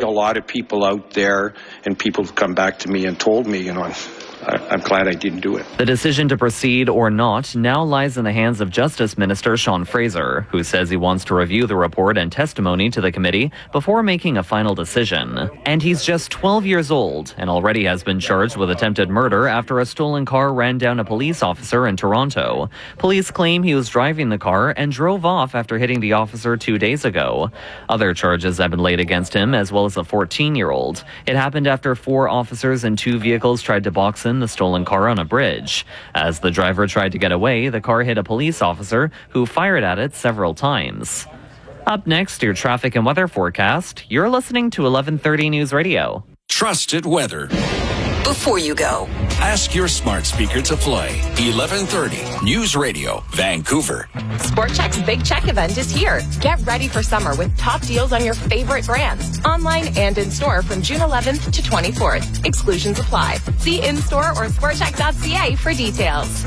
a lot of people out there, and people have come back to me and told me, I'm glad I didn't do it. The decision to proceed or not now lies in the hands of Justice Minister Sean Fraser, who says he wants to review the report and testimony to the committee before making a final decision. And he's just 12 years old and already has been charged with attempted murder after a stolen car ran down a police officer in Toronto. Police claim he was driving the car and drove off after hitting the officer 2 days ago. Other charges have been laid against him, as well as a 14-year-old. It happened after 4 officers and 2 vehicles tried to box in the stolen car on a bridge. As the driver tried to get away, the car hit a police officer who fired at it several times. Up next, your traffic and weather forecast. You're listening to 1130 News Radio. Trusted weather. Before you go, ask your smart speaker to play 1130 News Radio, Vancouver. Sport Chek's Big Check event is here. Get ready for summer with top deals on your favorite brands, online and in-store from June 11th to 24th. Exclusions apply. See in-store or sportchek.ca for details.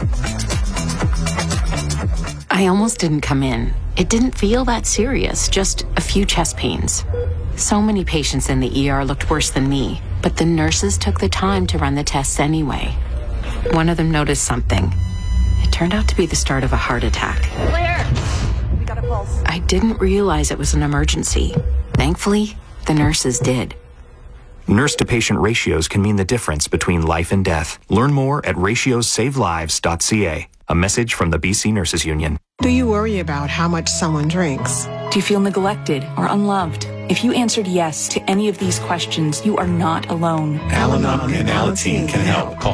I almost didn't come in. It didn't feel that serious, just a few chest pains. So many patients in the ER looked worse than me, but the nurses took the time to run the tests anyway. One of them noticed something. It turned out to be the start of a heart attack. Claire, we got a pulse. I didn't realize it was an emergency. Thankfully, the nurses did. Nurse-to-patient ratios can mean the difference between life and death. Learn more at ratiosavelives.ca. A message from the BC Nurses Union. Do you worry about how much someone drinks? Do you feel neglected or unloved? If you answered yes to any of these questions, you are not alone. Al-Anon and Alateen can help. Call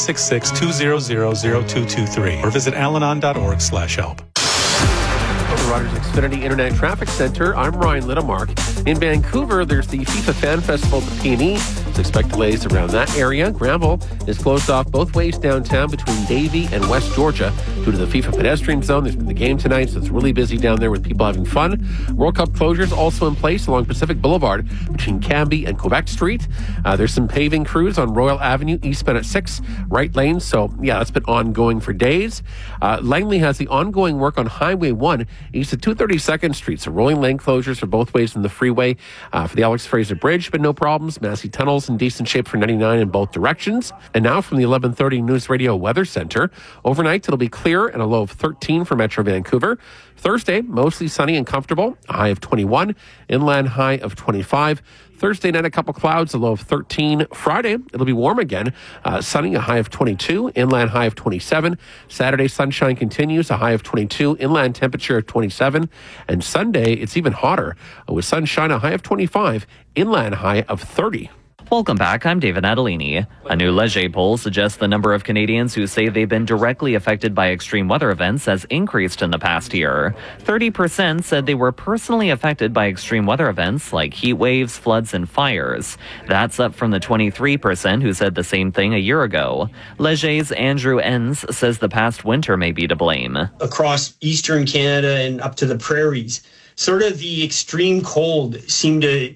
1-866-200-0223 or visit alanon.org/help. From the Rogers Xfinity Internet Traffic Center, I'm Ryan Littlemark. In Vancouver, there's the FIFA Fan Festival at the PNE. Expect delays around that area. Granville is closed off both ways downtown between Davie and West Georgia due to the FIFA pedestrian zone. There's been the game tonight, so it's really busy down there with people having fun. World Cup closures also in place along Pacific Boulevard between Cambie and Quebec Street. There's some paving crews on Royal Avenue, eastbound at 6, right lane. So, yeah, that's been ongoing for days. Langley has the ongoing work on Highway 1 east of 232nd Street. So rolling lane closures for both ways in the freeway for the Alex Fraser Bridge, but no problems. Massey Tunnel's in decent shape for 99 in both directions. And now from the 1130 News Radio Weather Center, overnight it'll be clear and a low of 13 for Metro Vancouver. Thursday, mostly sunny and comfortable, a high of 21, inland high of 25. Thursday night, a couple clouds, a low of 13. Friday, it'll be warm again, sunny, a high of 22, inland high of 27. Saturday, sunshine continues, a high of 22, inland temperature of 27. And Sunday, it's even hotter, with sunshine, a high of 25, inland high of 30. Welcome back. I'm David Adelini. A new Leger poll suggests the number of Canadians who say they've been directly affected by extreme weather events has increased in the past year. 30% said they were personally affected by extreme weather events like heat waves, floods, and fires. That's up from the 23% who said the same thing a year ago. Leger's Andrew Enns says the past winter may be to blame. Across eastern Canada and up to the prairies, sort of the extreme cold seemed to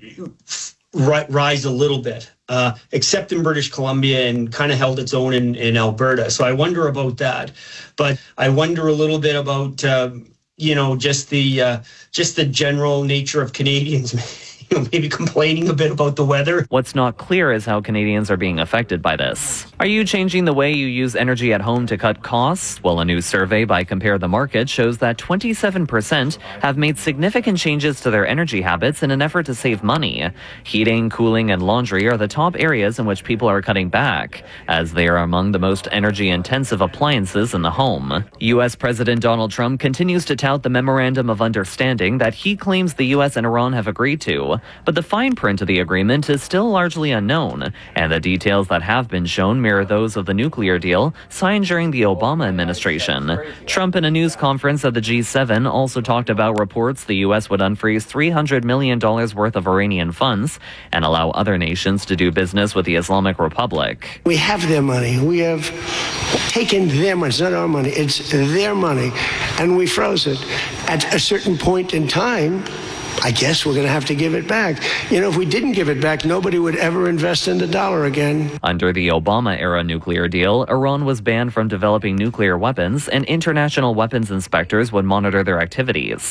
rise a little bit, except in British Columbia, and kind of held its own in Alberta. So I wonder about that. But I wonder a little bit about, just the general nature of Canadians maybe complaining a bit about the weather. What's not clear is how Canadians are being affected by this. Are you changing the way you use energy at home to cut costs? Well, a new survey by Compare the Market shows that 27% have made significant changes to their energy habits in an effort to save money. Heating, cooling, and laundry are the top areas in which people are cutting back, as they are among the most energy-intensive appliances in the home. U.S. President Donald Trump continues to tout the Memorandum of Understanding that he claims the U.S. and Iran have agreed to. But the fine print of the agreement is still largely unknown, and the details that have been shown mirror those of the nuclear deal signed during the Obama administration. Trump, in a news conference at the G7, also talked about reports the U.S. would unfreeze $300 million worth of Iranian funds and allow other nations to do business with the Islamic Republic. We have their money. We have taken their money. It's not our money. It's their money. And we froze it. At a certain point in time, I guess we're going to have to give it back. If we didn't give it back, nobody would ever invest in the dollar again. Under the Obama-era nuclear deal, Iran was banned from developing nuclear weapons, and international weapons inspectors would monitor their activities.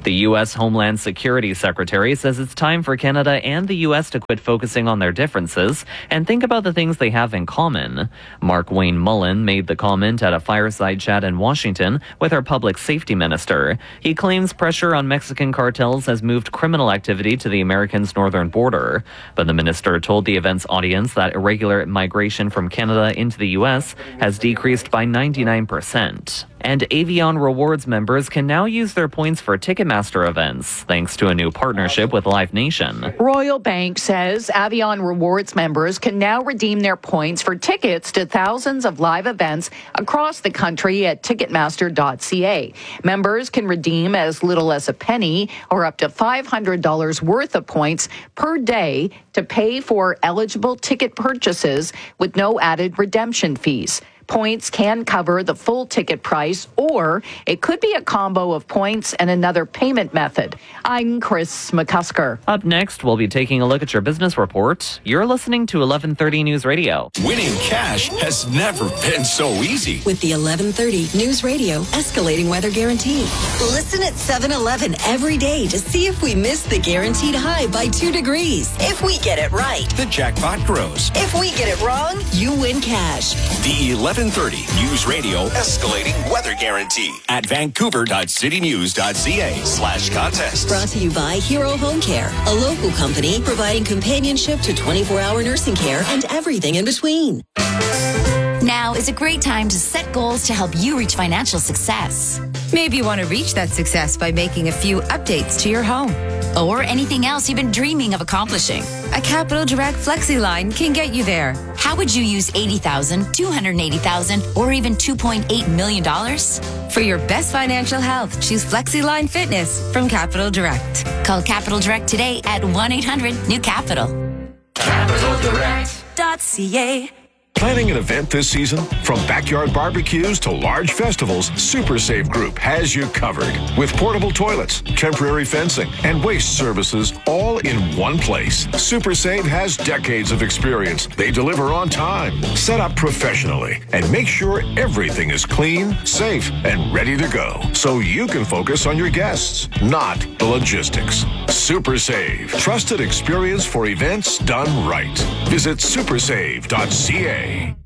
The U.S. Homeland Security Secretary says it's time for Canada and the U.S. to quit focusing on their differences and think about the things they have in common. Mark Wayne Mullen made the comment at a fireside chat in Washington with our public safety minister. He claims pressure on Mexican cartels has moved criminal activity to the Americans' northern border. But the minister told the event's audience that irregular migration from Canada into the U.S. has decreased by 99%. And Avion Rewards members can now use their points for Ticketmaster events, thanks to a new partnership with Live Nation. Royal Bank says Avion Rewards members can now redeem their points for tickets to thousands of live events across the country at Ticketmaster.ca. Members can redeem as little as a penny or up to $500 worth of points per day to pay for eligible ticket purchases with no added redemption fees. Points can cover the full ticket price, or it could be a combo of points and another payment method. I'm Chris McCusker. Up next, we'll be taking a look at your business report. You're listening to 1130 News Radio. Winning cash has never been so easy. With the 1130 News Radio Escalating Weather Guarantee. Listen at 7-Eleven every day to see if we miss the guaranteed high by 2 degrees. If we get it right, the jackpot grows. If we get it wrong, you win cash. The 1130 News Radio Escalating Weather Guarantee at vancouver.citynews.ca/contest. Brought to you by Hero Home Care, a local company providing companionship to 24-hour nursing care and everything in between. Now is a great time to set goals to help you reach financial success. Maybe you want to reach that success by making a few updates to your home. Or anything else you've been dreaming of accomplishing. A Capital Direct FlexiLine can get you there. How would you use $80,000, $280,000, or even $2.8 million? For your best financial health, choose FlexiLine Fitness from Capital Direct. Call Capital Direct today at 1-800-NEW-CAPITAL. CapitalDirect.ca. Planning an event this season? From backyard barbecues to large festivals, Super Save Group has you covered. With portable toilets, temporary fencing, and waste services all in one place. Super Save has decades of experience. They deliver on time, set up professionally, and make sure everything is clean, safe, and ready to go. So you can focus on your guests, not the logistics. Super Save. Trusted experience for events done right. Visit supersave.ca.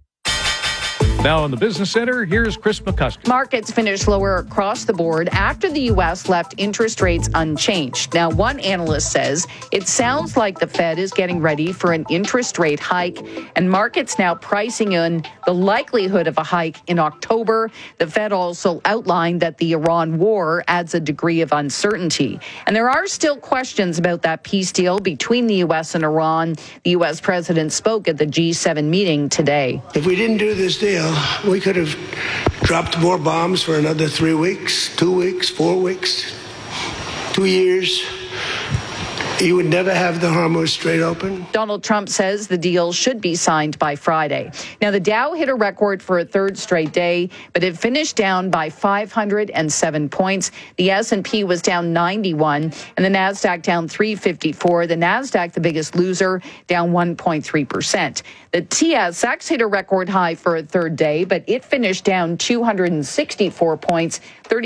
Now in the Business Center, here's Chris McCusker. Markets finished lower across the board after the U.S. left interest rates unchanged. Now, one analyst says it sounds like the Fed is getting ready for an interest rate hike, and markets now pricing in the likelihood of a hike in October. The Fed also outlined that the Iran war adds a degree of uncertainty. And there are still questions about that peace deal between the U.S. and Iran. The U.S. president spoke at the G7 meeting today. If we didn't do this deal, we could have dropped more bombs for another 3 weeks, 2 weeks, 4 weeks, 2 years. You would never have the Hormuz Strait open. Donald Trump says the deal should be signed by Friday. Now, the Dow hit a record for a third straight day, but it finished down by 507 points. The S&P was down 91, and the Nasdaq down 354. The Nasdaq, the biggest loser, down 1.3%. The TSX hit a record high for a third day, but it finished down 264 points,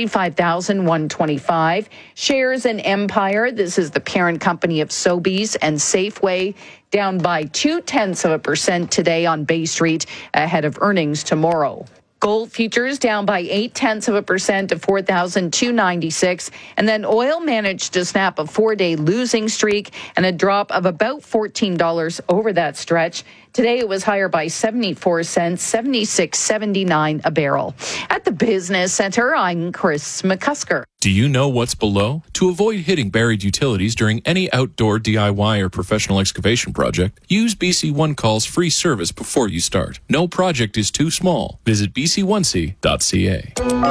35,125. Shares in Empire, this is the parent company of Sobeys and Safeway, down by 0.2% today on Bay Street ahead of earnings tomorrow. Gold futures down by 0.8% to 4,296. And then oil managed to snap a 4-day losing streak and a drop of about $14 over that stretch. Today it was higher by 74 cents, 76.79 a barrel. At the Business Center, I'm Chris McCusker. Do you know what's below? To avoid hitting buried utilities during any outdoor DIY or professional excavation project, use BC One Call's free service before you start. No project is too small. Visit bc1c.ca.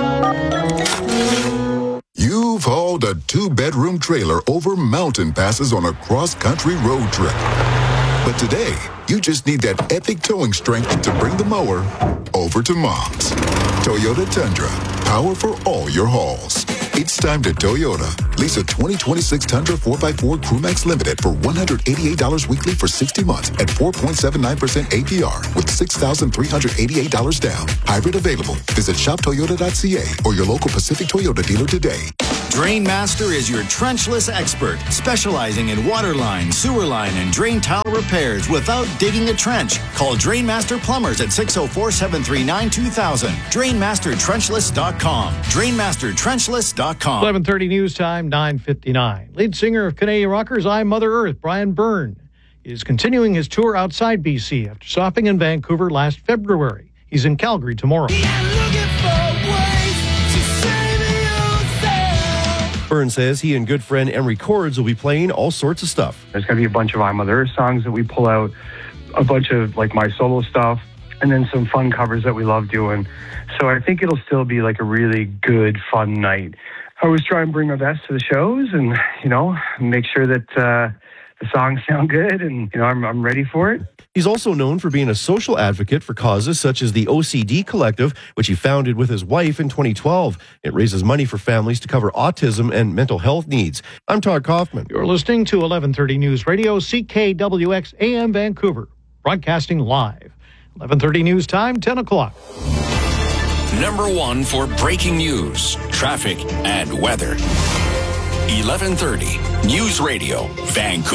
You've hauled a 2-bedroom trailer over mountain passes on a cross-country road trip. But today, you just need that epic towing strength to bring the mower over to Mom's. Toyota Tundra, power for all your hauls. It's time to Toyota. Lease a 2026 Tundra 4x4 Crewmax Limited for $188 weekly for 60 months at 4.79% APR with $6,388 down. Hybrid available. Visit shoptoyota.ca or your local Pacific Toyota dealer today. Drainmaster is your trenchless expert, specializing in water line, sewer line, and drain tile repairs without digging a trench. Call Drainmaster Plumbers at 604-739-2000. DrainmasterTrenchless.com. DrainmasterTrenchless.com. 11:30 news time, 9:59. Lead singer of Canadian rockers I, Mother Earth, Brian Byrne, is continuing his tour outside BC after stopping in Vancouver last February. He's in Calgary tomorrow. Byrne says he and good friend Emery Cords will be playing all sorts of stuff. There's going to be a bunch of I, Mother Earth songs that we pull out, a bunch of like my solo stuff, and then some fun covers that we love doing. So I think it'll still be like a really good, fun night. I always try and bring my best to the shows and, make sure that the songs sound good and, I'm ready for it. He's also known for being a social advocate for causes such as the OCD Collective, which he founded with his wife in 2012. It raises money for families to cover autism and mental health needs. I'm Todd Kaufman. You're listening to 1130 News Radio, CKWX AM Vancouver, broadcasting live. 11:30 news time, 10 o'clock. Number 1 for breaking news, traffic, and weather. 11:30 News Radio, Vancouver.